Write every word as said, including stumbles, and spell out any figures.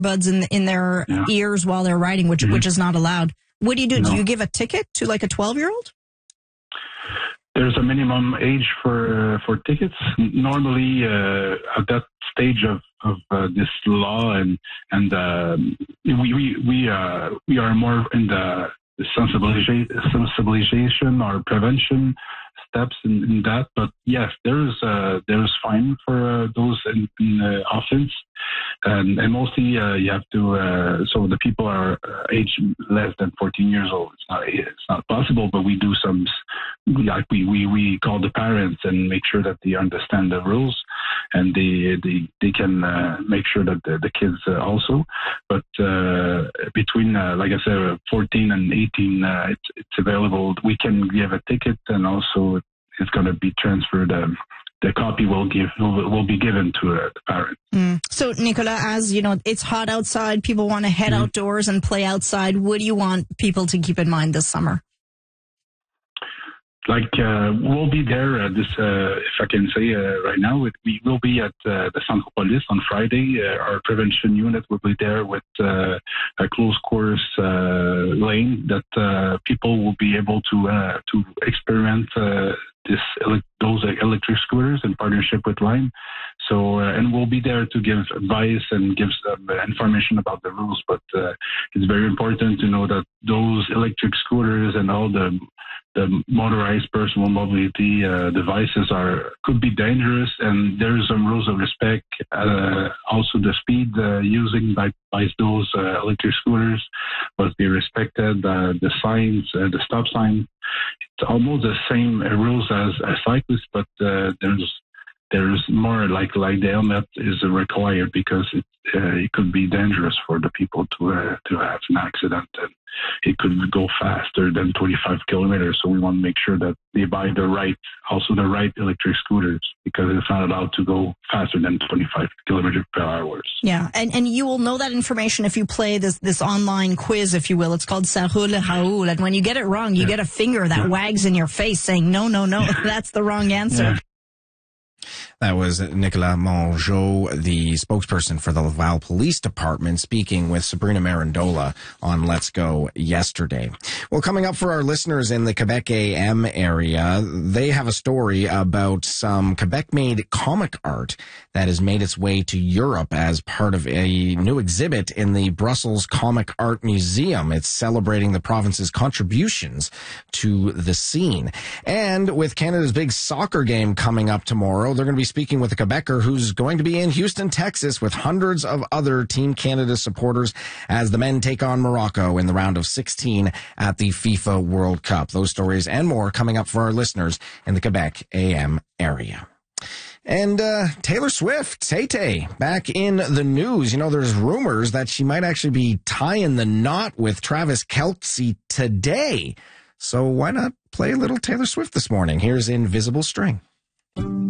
buds in in their yeah. ears while they're riding, which mm-hmm. which is not allowed. What do you do? No. Do you give a ticket to like a twelve-year-old? There's a minimum age for uh, for tickets. Normally, uh, at that stage of of uh, this law, and and uh, we we we uh, we are more in the sensibilization, sensibilization or prevention steps in, in that. But yes, there's uh, there's fine for uh, those in, in uh, offense, and, and mostly uh, you have to. Uh, so the people are uh, aged less than fourteen years old. It's not it's not possible, but we do some. Like we, we, we call the parents and make sure that they understand the rules, and they they, they can uh, make sure that the, the kids uh, also. But uh, between, uh, like I said, fourteen and eighteen, uh, it's, it's available. We can give a ticket, and also it's going to be transferred. Um, the copy will give will, will be given to uh, the parent. Mm. So, Nicolas, as you know, it's hot outside. People want to head mm-hmm. outdoors and play outside. What do you want people to keep in mind this summer? Like, uh, we'll be there, uh, this, uh, if I can say, uh, right now, it, we will be at, uh, the Centre Police on Friday. Uh, our prevention unit will be there with, uh, a close course, uh, lane that, uh, people will be able to, uh, to experiment, uh, this, ele- those electric scooters in partnership with Lime. So, uh, and we'll be there to give advice and give some information about the rules. But, uh, it's very important to know that those electric scooters and all the, the motorized personal mobility uh, devices are could be dangerous, and there's some rules of respect. Uh, also, the speed uh, using by, by those uh, electric scooters must be respected. Uh, the signs, uh, the stop sign, it's almost the same uh, rules as a cyclist, but uh, there's there's more like like the helmet is required because it uh, it could be dangerous for the people to uh, to have an accident, and it could go faster than twenty-five kilometers. So we want to make sure that they buy the right, also the right electric scooters, because it's not allowed to go faster than twenty-five kilometers per hour. Yeah, and and you will know that information if you play this this online quiz, if you will. It's called Ça roule Raoul, and when you get it wrong, you yeah. get a finger that yeah. wags in your face saying, no, no, no, that's the wrong answer. Yeah. That was Nicolas Mongeau, the spokesperson for the Laval Police Department, speaking with Sabrina Marandola on Let's Go yesterday. Well, coming up for our listeners in the Quebec A M area, they have a story about some Quebec-made comic art that has made its way to Europe as part of a new exhibit in the Brussels Comic Art Museum. It's celebrating the province's contributions to the scene. And with Canada's big soccer game coming up tomorrow, they're going to be speaking with a Quebecer who's going to be in Houston, Texas, with hundreds of other Team Canada supporters as the men take on Morocco in the round of sixteen at the FIFA World Cup. Those stories and more coming up for our listeners in the Quebec A M area. And uh Taylor Swift, Tay-Tay, back in the news. You know, there's rumors that she might actually be tying the knot with Travis Kelce today. So why not play a little Taylor Swift this morning? Here's Invisible String.